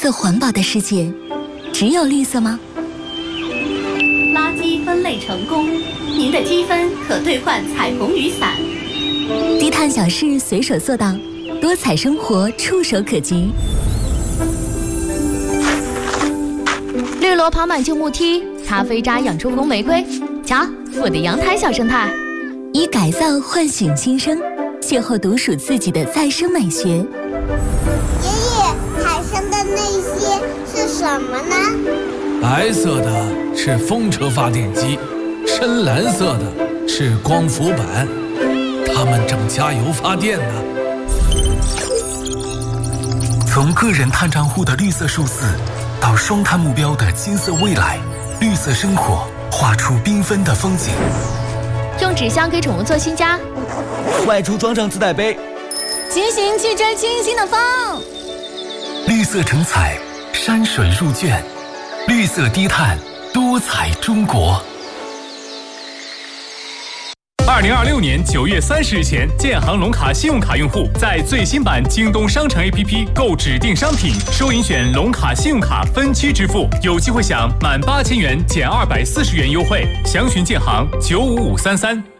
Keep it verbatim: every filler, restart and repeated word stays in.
色环保的世界，只有绿色吗？ 垃圾分类成功，您的积分可兑换彩虹雨伞。 低碳小事随手做到，多彩生活触手可及。 绿萝跑满旧木梯，咖啡渣养出红玫瑰。瞧，我的阳台小生态。 以改造唤醒新生，邂逅独属自己的再生美学。 爷爷，海上的那些是什么呢？ 白色的是风车发电机，深蓝色的是光伏板，它们正加油发电呢。 从个人碳账户的绿色数字，到双碳目标的金色未来，绿色生活画出缤纷的风景。 用纸箱给宠物做新家， 外出装上自带杯， 骑行去追清新的风。 绿色成彩，山水入卷，绿色低碳，多彩中国。 二零二六年九月三十日前，建行龙卡信用卡用户在最新版京东商城 A P P 购指定商品，收银选龙卡信用卡分期支付，有机会享满八千元减二百四十元优惠。详询建行九五五三三。